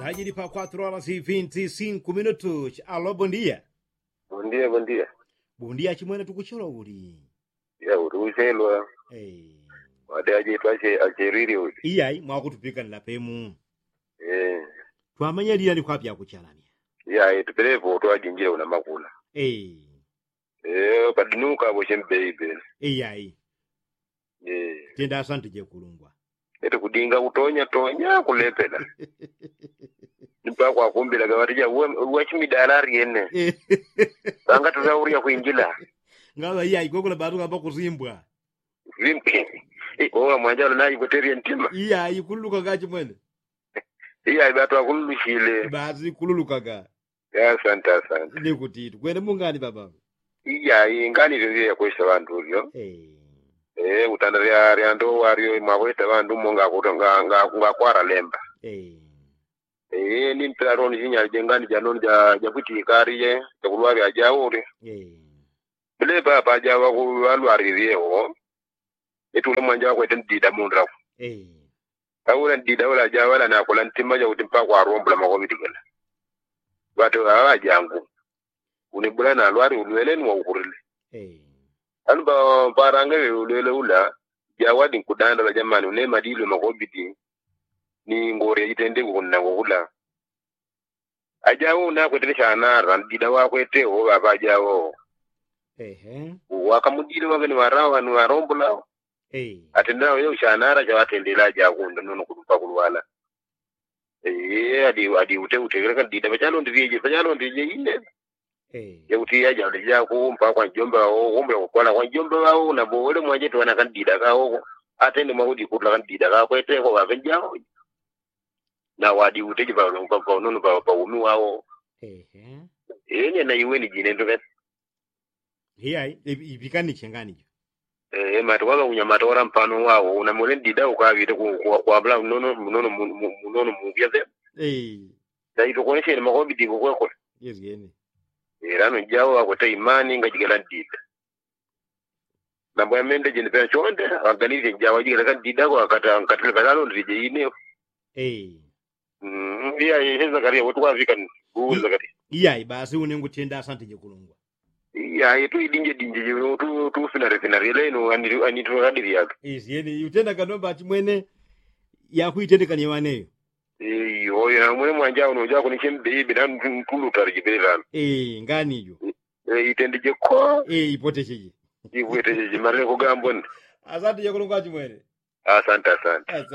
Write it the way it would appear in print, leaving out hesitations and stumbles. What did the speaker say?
Ndagiri pa 4 horas e 25 minutos. Alô, bom dia. Bom dia, bom dia. Bom dia, chimwene tukuchora uri. Ya uruzelwa. Wade aje twache acheriri uri. Iyai mwakutupika nilapemu. Eh. Twamanya lira ni kwapya kuchalania. Ya tuperevo twajinjire una makula. Padinuka bo shembeibe. Iyai. Tenda asante je kulungwa. Ete kudinga utonya kulepela. Nipa kwa kumbila gawarija wachimidalari yene. Sanga tuzauri kuinjila. Ngaba iyai gogola baruka bakuzimbwa. Vimpi. Owa mwanjalo nayi goteria ntima. Iyai kululuka gachi mwene. Iyai batu akululushile. Bazi kululuka ga. Ya santa. Nikutitu. Kwene mungani baba. Iyai ngani vyo ya kwesha bantu ulio. Utandaria riando wario mwaweta bantu monga kutonga kwara lemba. Ni mpiraroni jinya jengani janoni jakuti ikariye jakulwari ajauri. Bile baba ajawa kulwari riyeho. Etule mwanja kwete ndida mundra. Awula ndida wala ajawa na kula ntima ja utimpa kwa rombla makomitikela. Watu hawa jangu. Unibula na lwari ulweleni wa ukurile. Anuba parange ulwele ula jawadi nkudanda la jamani une madilo makobiti ni ngore itende kunna ngula. Ajawo na kwetesha anara ndida wakwete o baba ajawo. Wakamudile wagani warawa ni warombla. Atendao yo shanara jawatendela jakundo nono kudupa kulwala. Adi ute ndida bachalo ndije ine. Ya utia jalo jako mpa kwa njomba o ombe kwa njomba wao na bole mwaje to na kandida kao atende mahudi kutla kandida ka kwete ko bavenjao na wadi uteje ba nono ba umi wao na iwe ni jine ndo vet ibikani chengani matwala unyamatora mpano wao una mole ndida ukavite kwa bla nono muvya them na itokoneshe ni makobi diko kweko Rano jawo akote imani ngajigala ndida. Nambo ya mende jini pena chonde, organize jawo jigala kan ndida kwa katile balalo ndije ineo. Heza karia watu kwa vika nguza karia. Basi unengu tenda asante je kulungwa. Tu idinje tu finari leno anitu radiri yaka. Utenda kanomba chimwene ya kuitende kanyewaneyo. Oya mwene mwanja unoja kunishembe bida nkulu tarjibelana. Ngani jo. Itendije ko. Ipotesheje. Ipotesheje mareko gambon. Asante je kulungwa chimwene. Asante.